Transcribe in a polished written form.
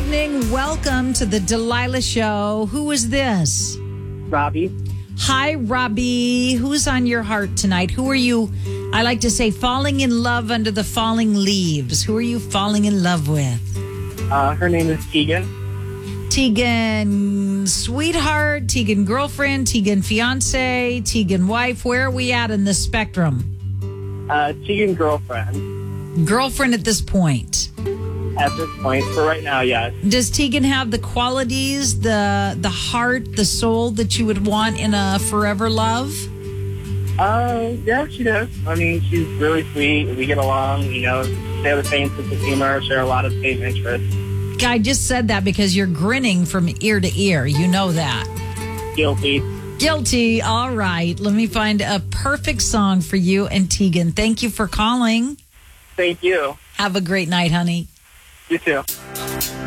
evening. Welcome to the Delilah Show. Who is this? Robbie. Hi, Robbie. Who's on your heart tonight? Who are you, I like to say, falling in love under the falling leaves? Who are you falling in love with? Her name is Tegan. Tegan sweetheart, Tegan girlfriend, Tegan fiance, Tegan wife. Where are we at in the spectrum? Tegan girlfriend. Girlfriend at this point. At this point, for right now, yes. Does Tegan have the qualities, the heart, the soul that you would want in a forever love? Yeah, she does. I mean, she's really sweet. We get along, share the same sense of humor, share a lot of same interests. I just said that because you're grinning from ear to ear. You know that. Guilty. Guilty. All right. Let me find a perfect song for you and Tegan. Thank you for calling. Thank you. Have a great night, honey. You too.